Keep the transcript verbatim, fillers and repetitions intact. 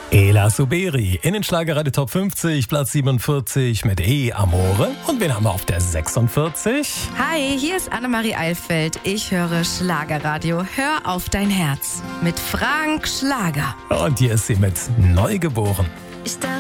Ela Suberi in den Schlagerradio Top fünfzig, Platz siebenundvierzig mit E Amore. Und wen haben wir auf der sechsundvierzig? Hi, hier ist Annemarie Eilfeld. Ich höre Schlagerradio. Hör auf dein Herz mit Frank Schlager. Und hier ist sie mit Neugeboren. Ich